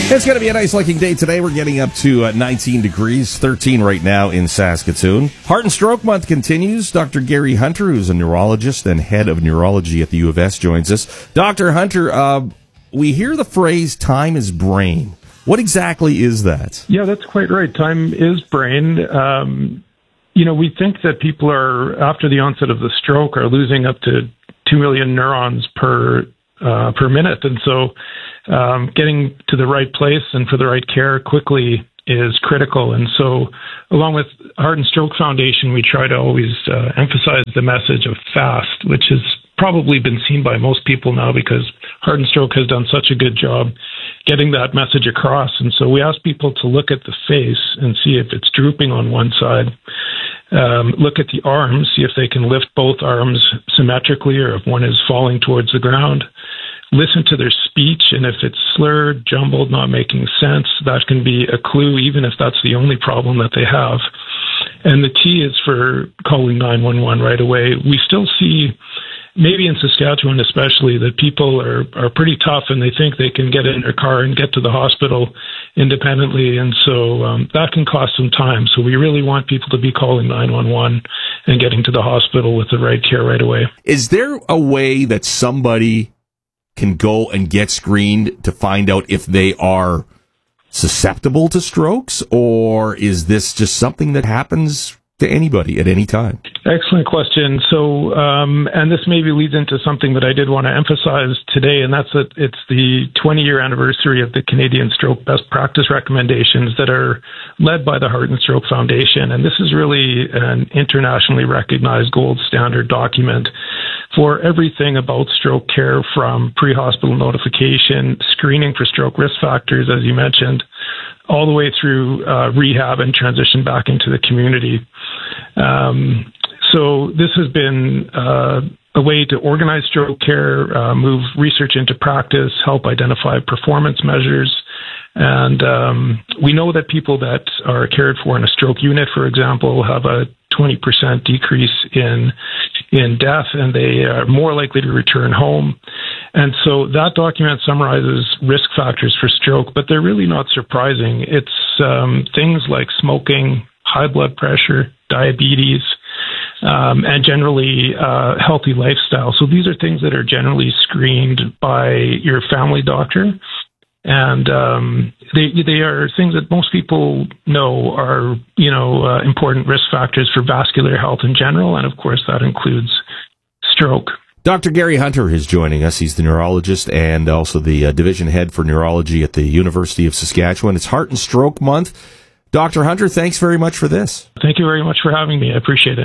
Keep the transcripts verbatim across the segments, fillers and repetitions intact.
It's going to be a nice looking day today. We're getting up to uh, nineteen degrees, thirteen right now in Saskatoon. Heart and Stroke Month continues. Doctor Gary Hunter, who's a neurologist and head of neurology at the U of S, joins us. Doctor Hunter, uh, we hear the phrase time is brain. What exactly is that? Yeah, that's quite right. Time is brain. Um, you know, we think that people are, after the onset of the stroke, are losing up to two million neurons per uh, per minute. And so um, getting to the right place and for the right care quickly is critical. And so along with Heart and Stroke Foundation, we try to always uh, emphasize the message of FAST, which has probably been seen by most people now because Heart and Stroke has done such a good job getting that message across. And so we ask people to look at the face and see if it's drooping on one side. Um, look at the arms, see if they can lift both arms symmetrically or if one is falling towards the ground. Listen to their speech, and if it's slurred, jumbled, not making sense, that can be a clue, even if that's the only problem that they have. And the key is for calling nine one one right away. We still see, maybe in Saskatchewan especially, that people are, are pretty tough and they think they can get in their car and get to the hospital independently. And so um, that can cost some time. So we really want people to be calling nine one one and getting to the hospital with the right care right away. Is there a way that somebody can go and get screened to find out if they are susceptible to strokes, or is this just something that happens to anybody at any time? Excellent question. So, um, and this maybe leads into something that I did want to emphasize today, and that's that it's the twenty-year anniversary of the Canadian Stroke Best Practice Recommendations that are led by the Heart and Stroke Foundation. And this is really an internationally recognized gold standard document for everything about stroke care, from pre-hospital notification, screening for stroke risk factors, as you mentioned, all the way through uh, rehab and transition back into the community. Um, so this has been uh, a way to organize stroke care, uh, move research into practice, help identify performance measures. And um, we know that people that are cared for in a stroke unit, for example, have a twenty percent decrease in in death, and they are more likely to return home. And so that document summarizes risk factors for stroke, but they're really not surprising. It's um, things like smoking, high blood pressure, diabetes, um, and generally uh, healthy lifestyle. So these are things that are generally screened by your family doctor. And um, they they are things that most people know are, you know, uh, important risk factors for vascular health in general, and of course that includes stroke. Doctor Gary Hunter is joining us. He's the neurologist and also the uh, division head for neurology at the University of Saskatchewan. It's Heart and Stroke Month. Doctor Hunter, thanks very much for this. Thank you very much for having me. I appreciate it.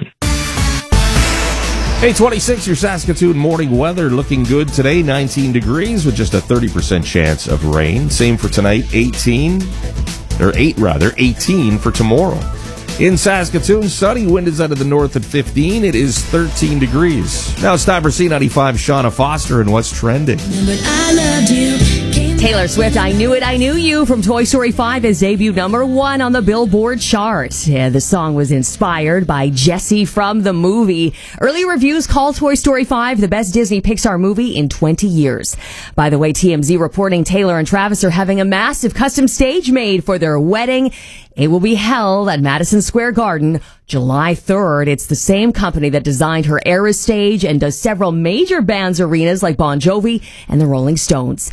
eight twenty-six, your Saskatoon morning weather looking good today, nineteen degrees with just a thirty percent chance of rain. Same for tonight, eighteen, or eight rather, eighteen for tomorrow. In Saskatoon, sunny, wind is out of the north at fifteen. It is thirteen degrees. Now it's time for C ninety-five, Shauna Foster, and what's trending. But I loved you. Taylor Swift, I Knew It, I Knew You from Toy Story five is debuted number one on the Billboard chart. Yeah, the song was inspired by Jessie from the movie. Early reviews call Toy Story five the best Disney Pixar movie in twenty years. By the way, T M Z reporting Taylor and Travis are having a massive custom stage made for their wedding. It will be held at Madison Square Garden July third. It's the same company that designed her Eras stage and does several major bands arenas like Bon Jovi and the Rolling Stones.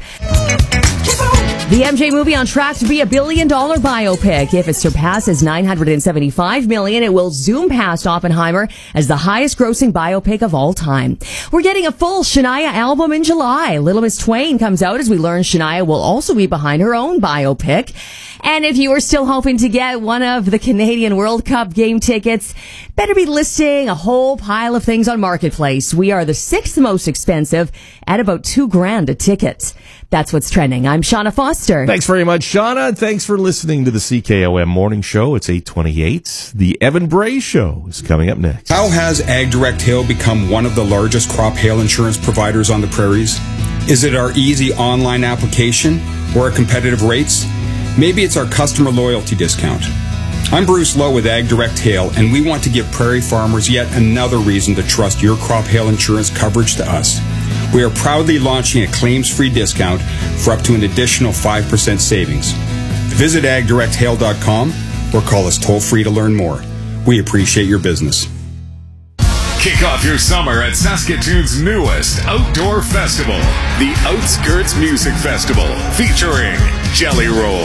The M J movie on track to be a billion dollar biopic. If it surpasses nine hundred seventy-five million, it will zoom past Oppenheimer as the highest grossing biopic of all time. We're getting a full Shania album in July. Little Miss Twain comes out as we learn Shania will also be behind her own biopic. And if you are still hoping to get one of the Canadian World Cup game tickets, better be listing a whole pile of things on Marketplace. We are the sixth most expensive at about two grand a ticket. That's what's trending. I'm Shauna Foster. Thanks very much, Shauna. Thanks for listening to the C K O M Morning Show. It's eight twenty-eight. The Evan Bray Show is coming up next. How has AgDirect Hail become one of the largest crop hail insurance providers on the prairies? Is it our easy online application or our competitive rates? Maybe it's our customer loyalty discount. I'm Bruce Lowe with AgDirect Hail, and we want to give prairie farmers yet another reason to trust your crop hail insurance coverage to us. We are proudly launching a claims-free discount for up to an additional five percent savings. Visit ag direct hail dot com or call us toll-free to learn more. We appreciate your business. Kick off your summer at Saskatoon's newest outdoor festival, the Outskirts Music Festival, featuring Jelly Roll.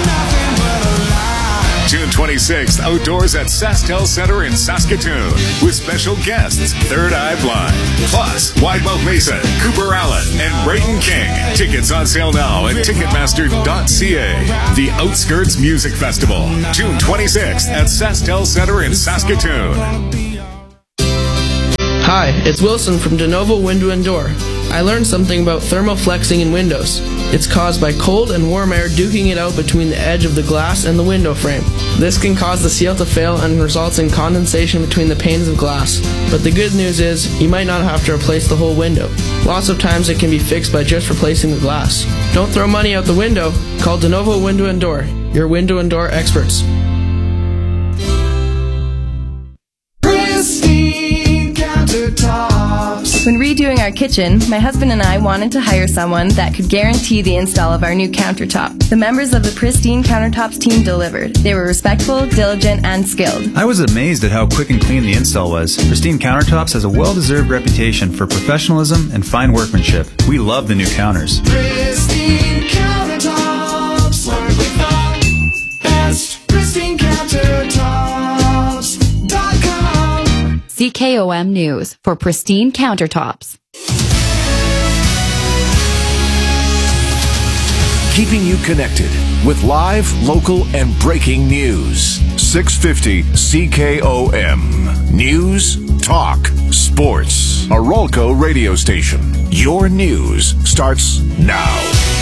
June twenty-sixth, outdoors at SaskTel Center in Saskatoon, with special guests Third Eye Blind, plus Widemouth Mason, Cooper Allen, and Brayden King. Tickets on sale now at ticketmaster dot c a. The Outskirts Music Festival, June twenty-sixth at SaskTel Center in Saskatoon. Hi, it's Wilson from De Novo Window and Door. I learned something about thermal flexing in windows. It's caused by cold and warm air duking it out between the edge of the glass and the window frame. This can cause the seal to fail and results in condensation between the panes of glass. But the good news is, you might not have to replace the whole window. Lots of times it can be fixed by just replacing the glass. Don't throw money out the window. Call De Novo Window and Door, your window and door experts. When redoing our kitchen, my husband and I wanted to hire someone that could guarantee the install of our new countertop. The members of the Pristine Countertops team delivered. They were respectful, diligent, and skilled. I was amazed at how quick and clean the install was. Pristine Countertops has a well-deserved reputation for professionalism and fine workmanship. We love the new counters. Pristine Countertops, work with the best. Pristine Countertops dot com. C K O M News for Pristine Countertops. Keeping you connected with live, local, and breaking news. six fifty C K O M. News, talk, sports. A Rolco radio station. Your news starts now.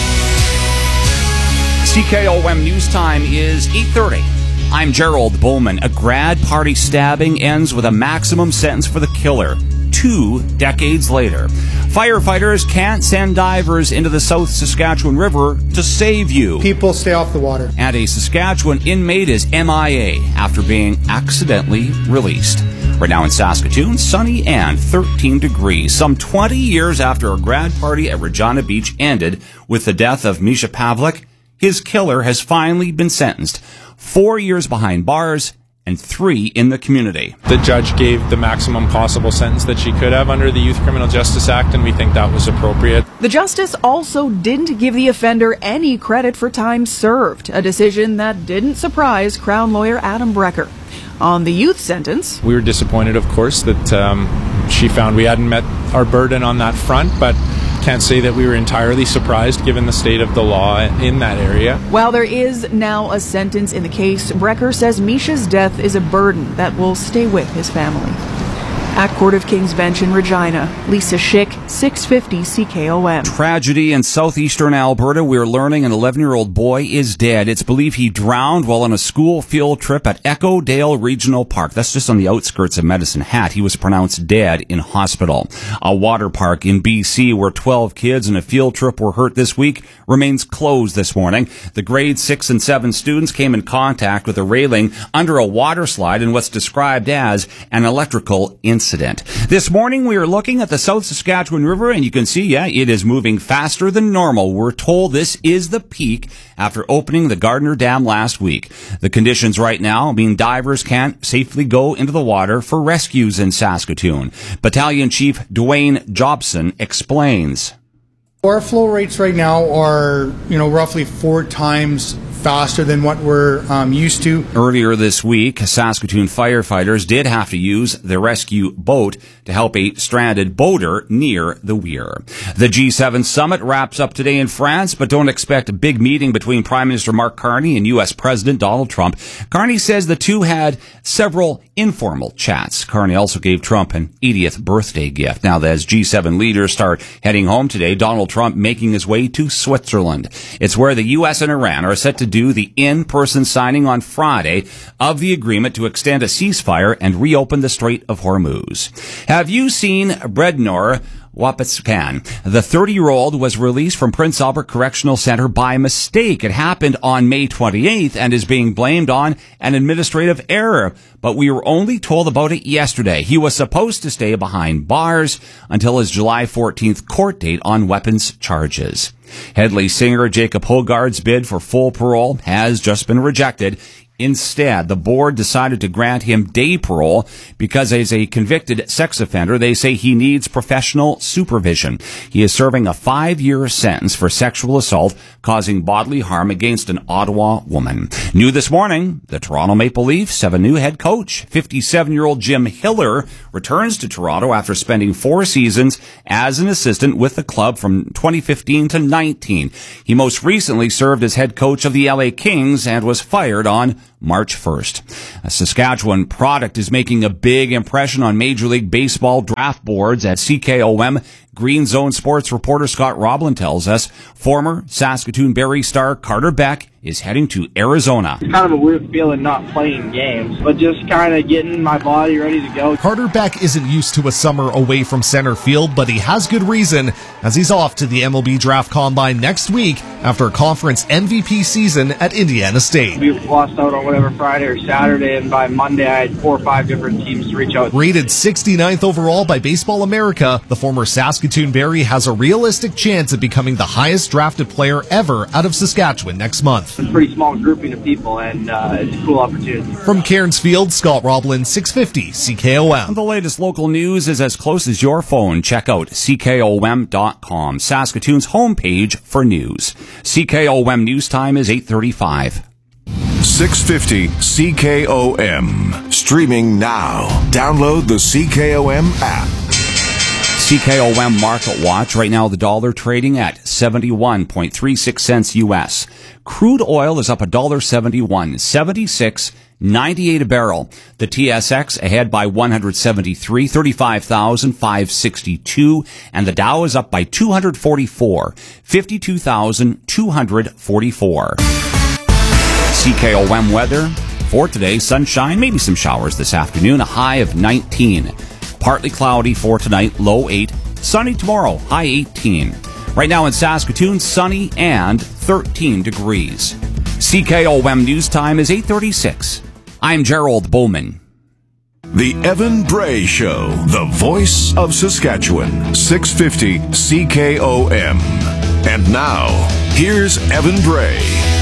C K O M News Time is eight thirty. I'm Gerald Bowman. A grad party stabbing ends with a maximum sentence for the killer, two decades later. Firefighters can't send divers into the South Saskatchewan River to save you. People stay off the water. And a Saskatchewan inmate is M I A after being accidentally released. Right now in Saskatoon, sunny and thirteen degrees. Some twenty years after a grad party at Regina Beach ended with the death of Misha Pavlik, his killer has finally been sentenced. Four years behind bars and three in the community. The judge gave the maximum possible sentence that she could have under the Youth Criminal Justice Act, and we think that was appropriate. The justice also didn't give the offender any credit for time served, a decision that didn't surprise Crown lawyer Adam Brecker. On the youth sentence, we were disappointed, of course, that um, she found we hadn't met our burden on that front, but can't say that we were entirely surprised given the state of the law in that area. While there is now a sentence in the case, Brecker says Misha's death is a burden that will stay with his family. At Court of King's Bench in Regina, Lisa Schick, six fifty C K O M. Tragedy in southeastern Alberta. We're learning an eleven-year-old boy is dead. It's believed he drowned while on a school field trip at Echo Dale Regional Park. That's just on the outskirts of Medicine Hat. He was pronounced dead in hospital. A water park in B C where twelve kids on a field trip were hurt this week remains closed this morning. The grade six and seven students came in contact with a railing under a water slide in what's described as an electrical incident. This morning, we are looking at the South Saskatchewan River, and you can see, yeah, it is moving faster than normal. We're told this is the peak after opening the Gardner Dam last week. The conditions right now mean divers can't safely go into the water for rescues in Saskatoon. Battalion Chief Dwayne Jobson explains. Our flow rates right now are, you know, roughly four times faster than what we're um, used to. Earlier this week, Saskatoon firefighters did have to use the rescue boat to help a stranded boater near the weir. The G seven summit wraps up today in France, but don't expect a big meeting between Prime Minister Mark Carney and U S President Donald Trump. Carney says the two had several informal chats. Carney also gave Trump an eightieth birthday gift. Now, as G seven leaders start heading home today, Donald Trump making his way to Switzerland. It's where the U S and Iran are set to do the in-person signing on Friday of the agreement to extend a ceasefire and reopen the Strait of Hormuz. Have you seen Brednor Wapsican. The thirty-year-old was released from Prince Albert Correctional Center by mistake. It happened on May twenty-eighth and is being blamed on an administrative error. But we were only told about it yesterday. He was supposed to stay behind bars until his July fourteenth court date on weapons charges. Headley singer Jacob Hogard's bid for full parole has just been rejected. Instead, the board decided to grant him day parole because as a convicted sex offender, they say he needs professional supervision. He is serving a five-year sentence for sexual assault causing bodily harm against an Ottawa woman. New this morning, the Toronto Maple Leafs have a new head coach. fifty-seven-year-old Jim Hiller returns to Toronto after spending four seasons as an assistant with the club from twenty fifteen to nineteen. He most recently served as head coach of the L A Kings and was fired on March first. A Saskatchewan product is making a big impression on Major League Baseball draft boards. At C K O M, Green Zone Sports reporter Scott Roblin tells us former Saskatoon Berry star Carter Beck is heading to Arizona. It's kind of a weird feeling not playing games, but just kind of getting my body ready to go. Carter Beck isn't used to a summer away from center field, but he has good reason as he's off to the M L B Draft Combine next week after a conference M V P season at Indiana State. We lost out on whatever Friday or Saturday, and by Monday I had four or five different teams to reach out. Rated sixty-ninth overall by Baseball America, the former Saskatoon Berry has a realistic chance at becoming the highest drafted player ever out of Saskatchewan next month. It's a pretty small grouping of people, and uh, it's a cool opportunity. From Cairns Field, Scott Roblin, six fifty C K O M. The latest local news is as close as your phone. Check out C K O M dot com, Saskatoon's homepage for news. C K O M news time is eight thirty-five. six fifty C K O M. Streaming now. Download the C K O M app. C K O M Market Watch. Right now, the dollar trading at seventy-one point three six cents U S. Crude oil is up one dollar seventy-one, seventy-six ninety-eight a barrel. The T S X ahead by one hundred seventy-three, thirty-five thousand five hundred sixty-two, and the Dow is up by two hundred forty-four, fifty-two thousand two hundred forty-four. C K O M weather for today: sunshine, maybe some showers this afternoon, a high of nineteen. Partly cloudy for tonight, low eight. Sunny tomorrow, high eighteen. Right now in Saskatoon, sunny and thirteen degrees. C K O M news time is eight thirty-six. I'm Gerald Bowman. The Evan Bray Show, the voice of Saskatchewan, six fifty C K O M. And now, here's Evan Bray.